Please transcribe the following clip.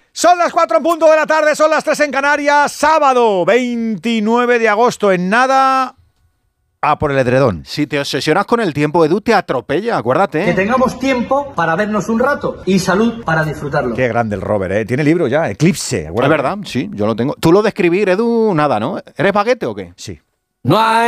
Son las 4 en punto de la tarde, son las 3 en Canarias, sábado 29 de agosto, en nada, a por el edredón. Si te obsesionas con el tiempo, Edu, te atropella, acuérdate. Que tengamos tiempo para vernos un rato y salud para disfrutarlo. Qué grande el Robert, ¿eh? Tiene libro ya, Eclipse. Es verdad, sí, yo lo tengo. Tú lo de escribir, Edu, nada, ¿no? ¿Eres baguete o qué? Sí. No hay